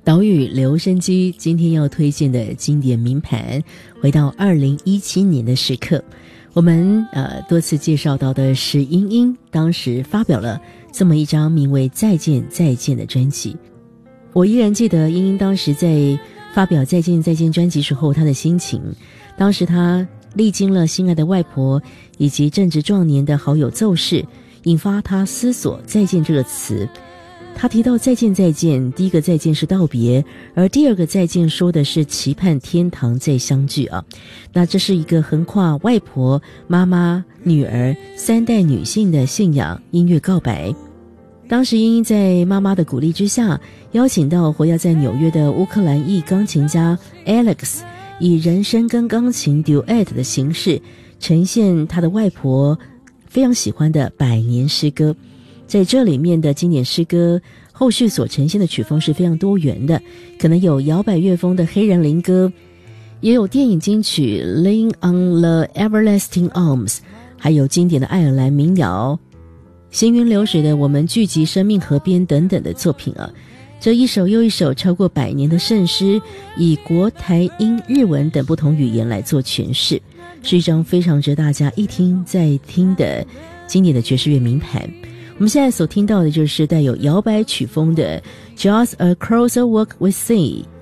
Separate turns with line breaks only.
岛屿留声机今天要推荐的经典名盘，回到2017年的时刻，我们多次介绍到的是英英当时发表了这么一张名为《再见再见》的专辑。我依然记得英英当时在发表《再见再见》专辑时候她的心情。当时她历经了心爱的外婆以及正值壮年的好友奏事，引发她思索再见这个词。他提到再见再见，第一个再见是道别，而第二个再见说的是期盼天堂再相聚啊。那这是一个横跨外婆、妈妈、女儿3代女性的信仰音乐告白。当时英英在妈妈的鼓励之下，邀请到活跃在纽约的乌克兰裔钢琴家 Alex， 以人声跟钢琴 duet 的形式呈现他的外婆非常喜欢的百年诗歌。在这里面的经典诗歌后续所呈现的曲风是非常多元的，可能有摇摆乐风的黑人灵歌，也有电影金曲 Lean on the Everlasting Arms， 还有经典的爱尔兰民谣行云流水的我们聚集生命河边等等的作品啊。这一首又一首超过100年的圣诗，以国台英日文等不同语言来做诠释，是一张非常值得大家一听再听的经典的爵士乐名盘。我们现在所听到的就是带有摇摆曲风的 Just Across a Walk with Sea。